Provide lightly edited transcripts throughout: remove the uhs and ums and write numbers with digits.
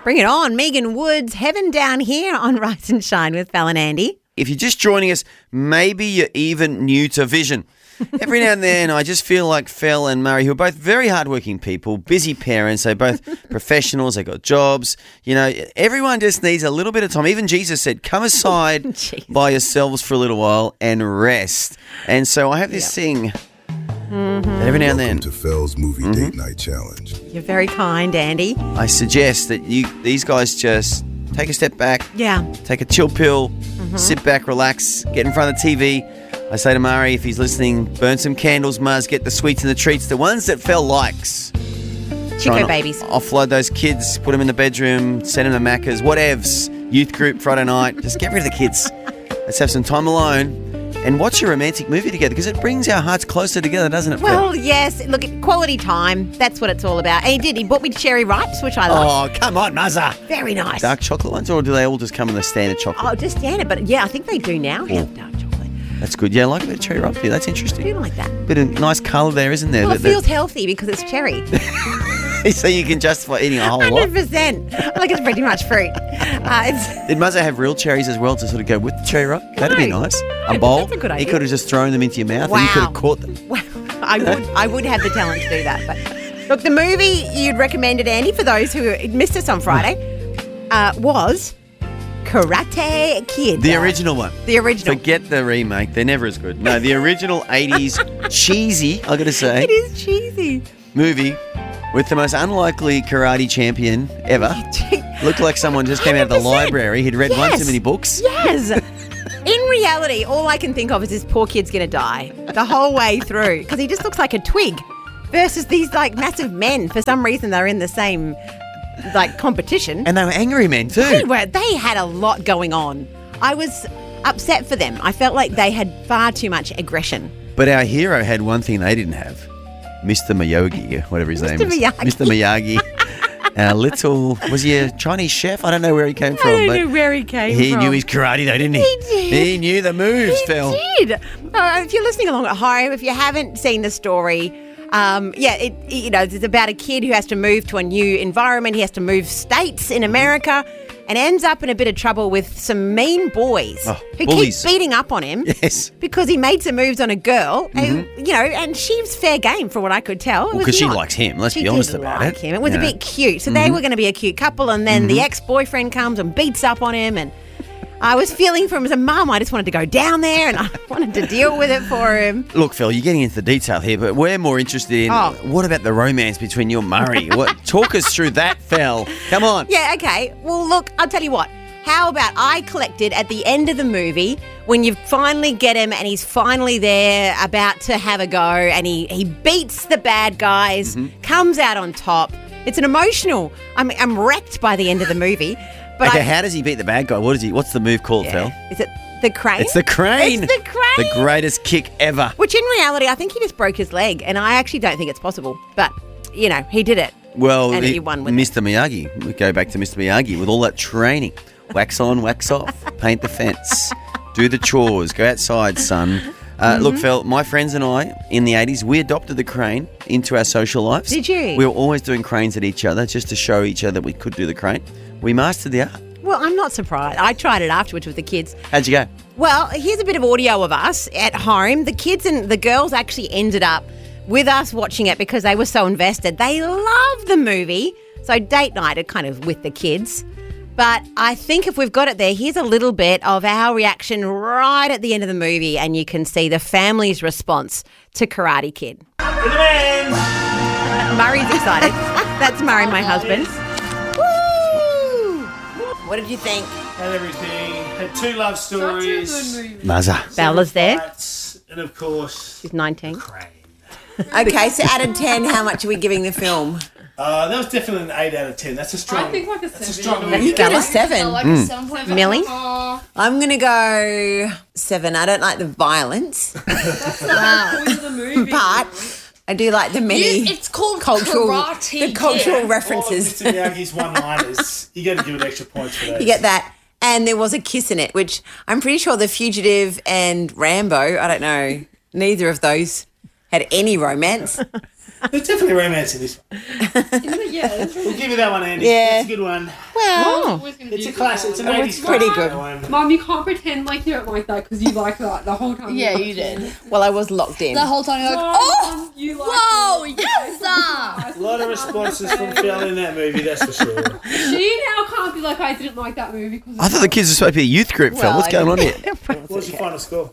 Bring it on. Megan Woods, Heaven Down Here on Rise and Shine with Fel and Andy. If you're just joining us, maybe you're even new to Vision. Every now and then, I just feel like Fel and Murray, who are both very hardworking people, busy parents, they're both professionals, they got jobs. You know, everyone just needs a little bit of time. Even Jesus said, come aside by yourselves for a little while and rest. And so I have this thing that every now and then. Welcome to Fel's Movie Date Night Challenge. You're very kind, Andy. I suggest that these guys just take a step back. Yeah. Take a chill pill, sit back, relax, get in front of the TV. I say to Murray, if he's listening, burn some candles, Muzz, get the sweets and the treats, the ones that Fel likes. Chico babies. Offload those kids, put them in the bedroom, send them to Macca's, whatevs, youth group, Friday night. Just get rid of the kids. Let's have some time alone and watch a romantic movie together because it brings our hearts closer together, doesn't it, Fel? Well, yes. Look, quality time. That's what it's all about. And he bought me cherry ripes, which I like. Oh, come on, Muzza. Very nice. Dark chocolate ones, or do they all just come in the standard chocolate? Oh, just standard. But, yeah, I think they do now have dark chocolate. That's good. Yeah, I like a bit of cherry ripe here. That's I interesting. do like that. Bit of nice colour there, isn't there? Well, it feels healthy because it's cherry. So you can justify eating a whole lot. 100%. I think it's pretty much fruit. Did Muzza have real cherries as well to sort of go with the cherry ripe? That'd be nice. A bowl. That's a good idea. He could have just thrown them into your mouth and you could have caught them. Wow. I would have the talent to do that. But look, the movie you'd recommended, Andy, for those who missed us on Friday, was Karate Kid. The original one. The original. Forget the remake. They're never as good. No, the original 80s cheesy, I got to say. It is cheesy. Movie with the most unlikely karate champion ever. Looked like someone just came out of the 100%. library. He'd read one too many books. Yes. In reality, all I can think of is this poor kid's going to die the whole way through because he just looks like a twig versus these like massive men. For some reason, they're in the same like competition. And they were angry men too. They had a lot going on. I was upset for them. I felt like they had far too much aggression. But our hero had one thing they didn't have. Mr. Miyagi, whatever his name is. Mr. Miyagi. Was he a Chinese chef? I don't know where he came from. I don't know where he came from. He knew his karate though, didn't he? He did. He knew the moves, Fel. He did. If you're listening along at home, if you haven't seen the story, it's about a kid who has to move to a new environment. He has to move states in America and ends up in a bit of trouble with some mean boys who bullies. keep beating up on him. Yes. Because he made some moves on a girl, who, and she's fair game from what I could tell. Because she likes him, let's be honest about it. Him. It was a bit cute. So they were going to be a cute couple, and then the ex-boyfriend comes and beats up on him, and I was feeling for him as a mum. I just wanted to go down there and I wanted to deal with it for him. Look, Fel, you're getting into the detail here, but we're more interested in what about the romance between you and Murray? Talk us through that, Fel. Come on. Yeah, okay. Well, look, I'll tell you what. How about I collected at the end of the movie when you finally get him and he's finally there about to have a go and he beats the bad guys, comes out on top. It's an emotional. I'm wrecked by the end of the movie. But okay, how does he beat the bad guy? What's the move called, Fel? Is it the crane? It's the crane. It's the crane. The greatest kick ever. Which in reality, I think he just broke his leg, and I actually don't think it's possible. But, he did it. Well, and he won with Mr. Miyagi. We go back to Mr. Miyagi with all that training. Wax on, wax off, paint the fence, do the chores, go outside, son. Look, Fel, my friends and I, in the 80s, we adopted the crane into our social lives. Did you? We were always doing cranes at each other just to show each other we could do the crane. We mastered the art. Well, I'm not surprised. I tried it afterwards with the kids. How'd you go? Well, here's a bit of audio of us at home. The kids and the girls actually ended up with us watching it because they were so invested. They loved the movie. So date night are kind of with the kids. But I think if we've got it there, here's a little bit of our reaction right at the end of the movie, and you can see the family's response to Karate Kid. Murray's excited. That's Murray, my husband. Woo! What did you think? Had everything. Had two love stories. Muzza. Bella's there. And of course, She's 19. crane. Okay, so out of 10, how much are we giving the film? That was definitely an 8 out of 10. That's a strong. I think like a 7. That's a strong You get a 7. I like a 7.5. Millie? I'm going to go 7. I don't like the violence, The movie. but I do like the many It's called cultural, Karate the cultural Kid. references. All of Mr. Miyagi's one-liners. You got to give it extra points for those. You get that. And there was a kiss in it, which I'm pretty sure The Fugitive and Rambo, I don't know, neither of those had any romance. There's definitely romance in this one. Yeah, We'll give you that one, Andy. Yeah. That's a good one. Well, It's a classic. It's an Oh, 80s it's pretty classic, good. that one. Mum, you can't pretend like you don't like that because you like that the whole time. Yeah, you did. well, I was locked in. The whole time you're like, Oh, you like whoa, it. yes! A lot of responses from Phil in that movie, that's for sure. She now can't be like, I didn't like that movie because I thought the kids were supposed to be a youth group, Phil. Well, What's going on here? What was your final score?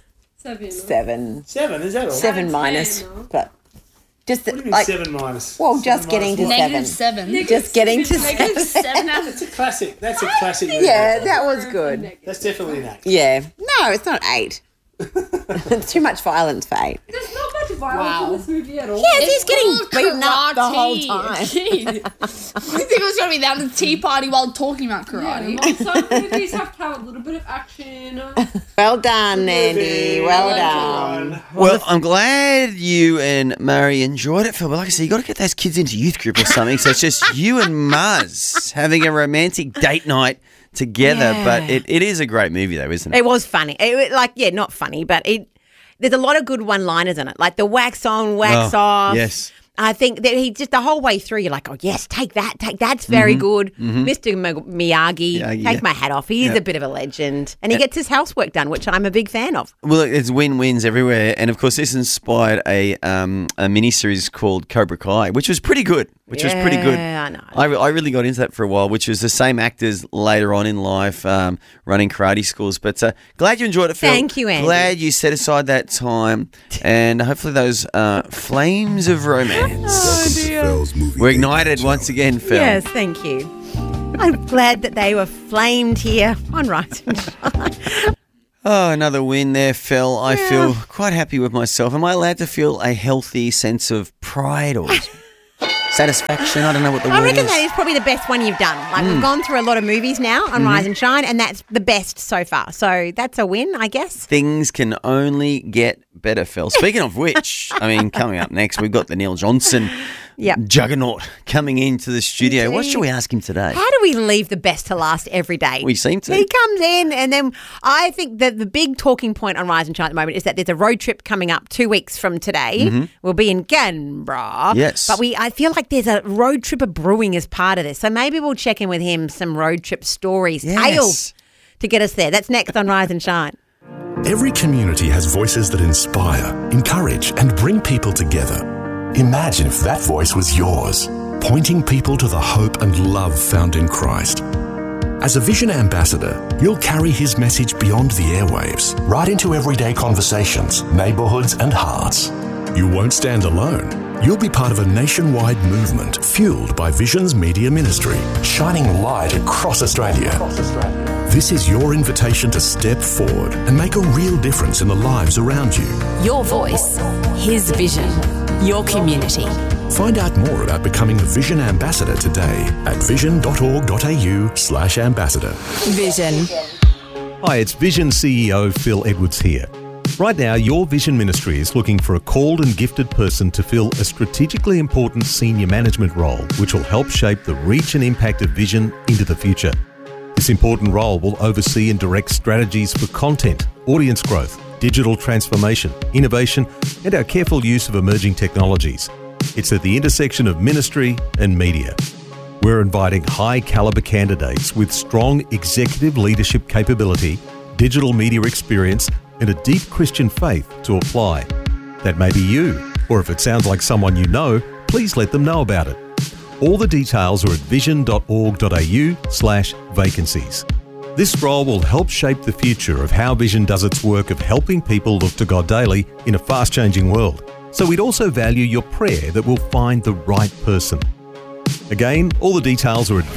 7. 7. 7, is that all? 7 minus. no. But just What do you mean like, 7 minus? well, just 7 getting to minus what? -7. just getting to -7 7. That's a classic. That's a classic movie. Yeah, that was good. That's definitely an 8. Yeah. No, it's not 8. It's too much violence for 8. There's not much violence in this movie at all. Yes, he's getting called beaten up the whole karate. time. Gee. I think it was going to be down at the tea party while talking about karate. Like, some movies have to have a little bit of action. Well done, Andy. Well done. Well, I'm glad you and Mary enjoyed it, Phil. But like I said, you got to get those kids into youth group or something. So it's just you and Muzz having a romantic date night together. Yeah. But it is a great movie, though, isn't it? It was funny. Not funny, but there's a lot of good one-liners in it, like the wax on, wax off. Yes. I think that he just the whole way through, you're like, oh yes, take that, that's very good, Mr. Miyagi. Miyagi, Take yeah. my hat off. He is a bit of a legend, and he gets his housework done, which I'm a big fan of. Well, it's win-wins everywhere. And, of course, this inspired a miniseries called Cobra Kai, which was pretty good. Yeah, I know. I really got into that for a while, which was the same actors later on in life running karate schools. But glad you enjoyed it, Phil. Thank you, Andy. Glad you set aside that time. And hopefully those flames of romance. Welcome to Phil's Movie We're Date Night ignited once Challenge. again, Phil. Yes, thank you. I'm glad that they were flamed here on Rise and Shine. Oh, another win there, Phil. I feel quite happy with myself. Am I allowed to feel a healthy sense of pride or satisfaction? I don't know what the I word reckon is. that is probably the best one you've done. Like we've gone through a lot of movies now on Rise and Shine, and that's the best so far. So that's a win, I guess. Things can only get better, Phil. Speaking of which, I mean, coming up next, we've got the Neil Johnson juggernaut coming into the studio. What should we ask him today? How do we leave the best to last every day? We seem to. He comes in, and then I think that the big talking point on Rise and Shine at the moment is that there's a road trip coming up 2 weeks from today. We'll be in Canberra. Yes. But I feel like there's a road trip of brewing as part of this. So maybe we'll check in with him, some road trip stories, tales to get us there. That's next on Rise and Shine. Every community has voices that inspire, encourage, and bring people together. Imagine if that voice was yours, pointing people to the hope and love found in Christ. As a Vision Ambassador, you'll carry his message beyond the airwaves, right into everyday conversations, neighbourhoods, and hearts. You won't stand alone. You'll be part of a nationwide movement fueled by Vision's media ministry, shining light across Australia. This is your invitation to step forward and make a real difference in the lives around you. Your voice, his vision, your community. Find out more about becoming a Vision Ambassador today at vision.org.au/ambassador. Vision. Hi, it's Vision CEO Phil Edwards here. Right now, your Vision Ministry is looking for a called and gifted person to fill a strategically important senior management role, which will help shape the reach and impact of Vision into the future. This important role will oversee and direct strategies for content, audience growth, digital transformation, innovation, and our careful use of emerging technologies. It's at the intersection of ministry and media. We're inviting high-caliber candidates with strong executive leadership capability, digital media experience, and a deep Christian faith to apply. That may be you, or if it sounds like someone you know, please let them know about it. All the details are at vision.org.au/vacancies. This role will help shape the future of how Vision does its work of helping people look to God daily in a fast-changing world. So we'd also value your prayer that we'll find the right person. Again, all the details are at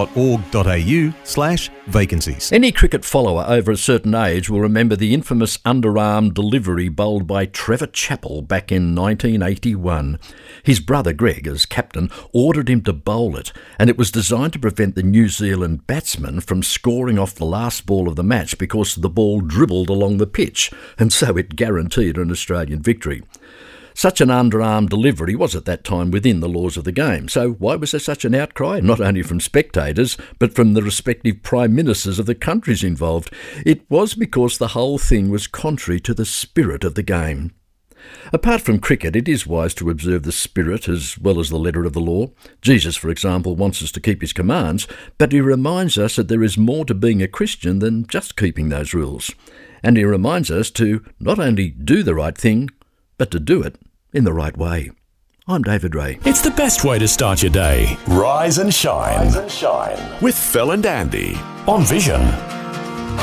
vision.org.au/vacancies. Any cricket follower over a certain age will remember the infamous underarm delivery bowled by Trevor Chappell back in 1981. His brother Greg, as captain, ordered him to bowl it, and it was designed to prevent the New Zealand batsman from scoring off the last ball of the match because the ball dribbled along the pitch, and so it guaranteed an Australian victory. Such an underarm delivery was at that time within the laws of the game. So why was there such an outcry? Not only from spectators, but from the respective prime ministers of the countries involved. It was because the whole thing was contrary to the spirit of the game. Apart from cricket, it is wise to observe the spirit as well as the letter of the law. Jesus, for example, wants us to keep his commands, but he reminds us that there is more to being a Christian than just keeping those rules. And he reminds us to not only do the right thing, but to do it in the right way. I'm David Ray. It's the best way to start your day. Rise and shine. With Phil and Andy on Vision.